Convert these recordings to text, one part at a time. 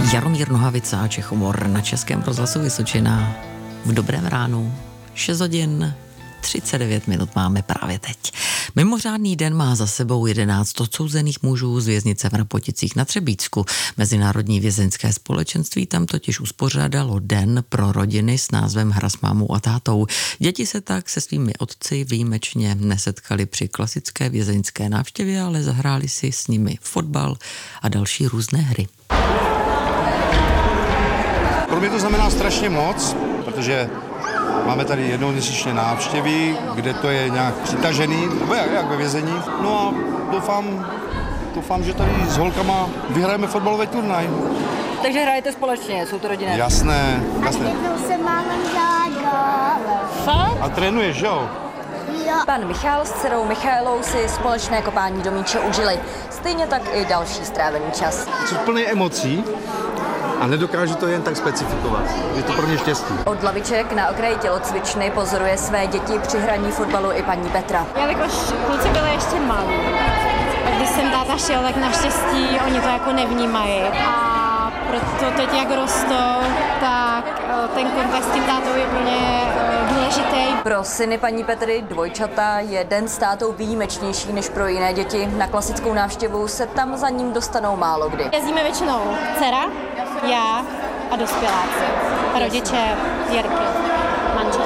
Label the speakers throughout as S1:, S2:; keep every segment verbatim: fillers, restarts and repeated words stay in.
S1: Jaromír Nohavica a Čechomor na Českém rozhlasu Vysočina v dobrém ránu. šest hodin třicet devět minut máme právě teď. Mimořádný den má za sebou jedenáct odsouzených mužů z věznice v Rapoticích na Třebíčsku. Mezinárodní vězeňské společenství tam totiž uspořádalo den pro rodiny s názvem Hra s mámou a tátou. Děti se tak se svými otci výjimečně nesetkali při klasické vězeňské návštěvě, ale zahráli si s nimi fotbal a další různé hry.
S2: Pro mě to znamená strašně moc, protože máme tady jednou měsíčně návštěvy, kde to je nějak přitažený, nebo jak, jak ve vězení. No a doufám, doufám, že tady s holkama vyhrajeme fotbalový turnaj.
S3: Takže hrajete společně, jsou to rodinné?
S2: Jasné, jasné.
S4: A jednou se máma dělá gól.
S3: Fakt?
S2: A trénuješ, jo?
S4: Jo.
S3: Pan Michal s dcerou Michaelou si společné kopání do míče užili. Stejně tak i další strávený čas.
S2: Jsem plný emocí a nedokážu to jen tak specifikovat. Je to pro mě štěstí.
S3: Od laviček na okraji tělocvičny pozoruje své děti při hraní fotbalu i paní Petra.
S5: Jelikož kluci byli ještě malí, a když jsem táta šel, tak naštěstí oni to jako nevnímají. A proto teď, jak rostou, tak ten kontakt s tím tátou je pro ně důležitý. Pro
S3: syny paní Petry, dvojčata, je den s tátou výjimečnější než pro jiné děti. Na klasickou návštěvu se tam za ním dostanou málo kdy.
S5: Jezdíme většinou dcera, já a dospěláci. Rodiče, Jirky, manžel.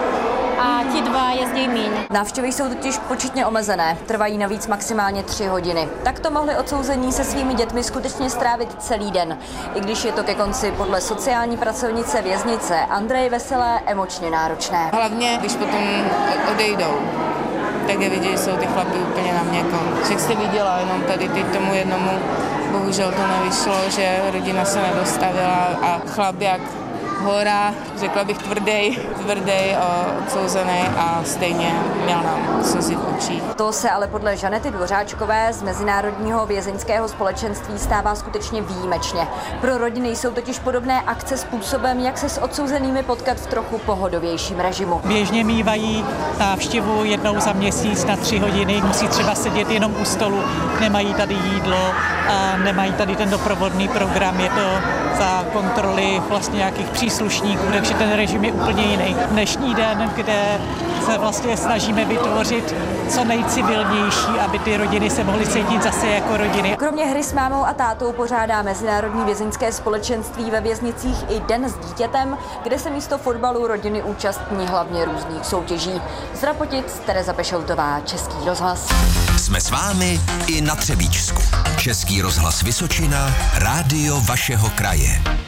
S5: A ti dva jezdí míň.
S3: Návštěvy jsou totiž početně omezené, trvají navíc maximálně tři hodiny. Tak to mohli odsouzení se svými dětmi skutečně strávit celý den. I když je to ke konci podle sociální pracovnice věznice Andreje Veselé emočně náročné.
S6: Hlavně, když potom odejdou, tak je vidět, že jsou ty chlapy úplně na měkko. Jak jste viděla, jenom tady teď tomu jednomu bohužel to nevyšlo, že rodina se nedostavila a chlap jak hora, řekla bych tvrdý, tvrdý, odsouzený a stejně měl nám slzy v očích.
S3: To se ale podle Žanety Dvořáčkové z Mezinárodního vězeňského společenství stává skutečně výjimečně. Pro rodiny jsou totiž podobné akce způsobem, jak se s odsouzenými potkat v trochu pohodovějším režimu.
S7: Běžně mívají návštěvu jednou za měsíc na tři hodiny, musí třeba sedět jenom u stolu, nemají tady jídlo a nemají tady ten doprovodný program, je to za kontroly vlastně nějakých příslušníků, takže ten režim je úplně jiný. Dnešní den, kde se vlastně snažíme vytvořit co nejcivilnější, aby ty rodiny se mohly cítit zase jako rodiny.
S3: Kromě hry s mámou a tátou pořádá Mezinárodní vězeňské společenství ve věznicích i den s dítětem, kde se místo fotbalu rodiny účastní hlavně různých soutěží. Z Rapotic Tereza Pešoutová, Český rozhlas.
S8: Jsme s vámi i na Třebíčsku. Český rozhlas Vysočina, rádio vašeho kraje.